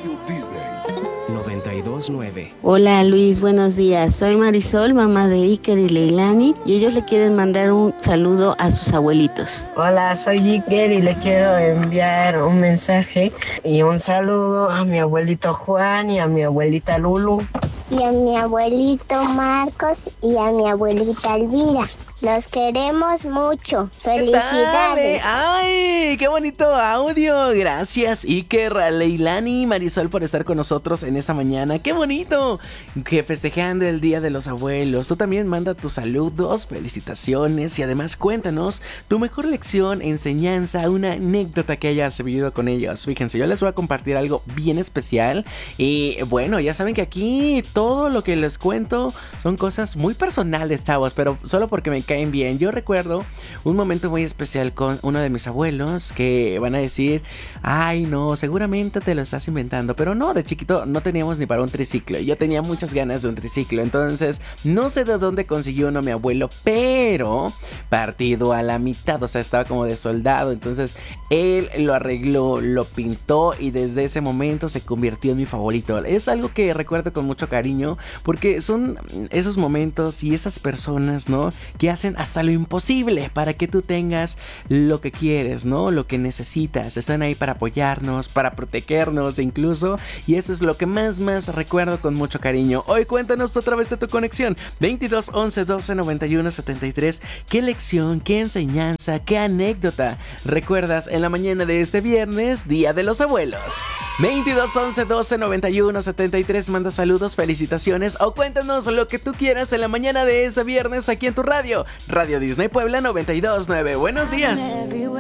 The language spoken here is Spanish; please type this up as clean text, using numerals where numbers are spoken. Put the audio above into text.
Radio Disney 92.9. Hola Luis, buenos días. Soy Marisol, mamá de Iker y Leilani, y ellos le quieren mandar un saludo a sus abuelitos. Hola, soy Iker y le quiero enviar un mensaje y un saludo a mi abuelito Juan y a mi abuelita Lulu. Y a mi abuelito Marcos y a mi abuelita Elvira. Los queremos mucho. Felicidades. ¡Ay, qué bonito audio! Gracias, Iker, Leilani y Marisol, por estar con nosotros en esta mañana. ¡Qué bonito! Que festejando el Día de los Abuelos. Tú también manda tus saludos, felicitaciones y además cuéntanos tu mejor lección, enseñanza, una anécdota que hayas vivido con ellos. Fíjense, yo les voy a compartir algo bien especial. Y bueno, ya saben que aquí todo lo que les cuento son cosas muy personales, chavos, pero solo porque me caen bien. Yo recuerdo un momento muy especial con uno de mis abuelos que van a decir, ay no, seguramente te lo estás inventando, pero no, de chiquito no teníamos ni para un triciclo. Yo tenía muchas ganas de un triciclo, entonces no sé de dónde consiguió uno mi abuelo, pero partido a la mitad, o sea, estaba como de soldado. Entonces él lo arregló, lo pintó y desde ese momento se convirtió en mi favorito. Es algo que recuerdo con mucho cariño porque son esos momentos y esas personas, ¿no?, que hacen hasta lo imposible para que tú tengas lo que quieres, ¿no?, lo que necesitas. Están ahí para apoyarnos, para protegernos incluso, y eso es lo que más recuerdo con mucho cariño. Hoy cuéntanos otra vez de tu conexión 22 11 12 91 73. ¿Qué lección, qué enseñanza, qué anécdota recuerdas en la mañana de este viernes, Día de los Abuelos? 22 11 12 91 73. Manda saludos, felicitaciones o cuéntanos lo que tú quieras en la mañana de este viernes aquí en tu radio Disney Puebla 92.9. Buenos días.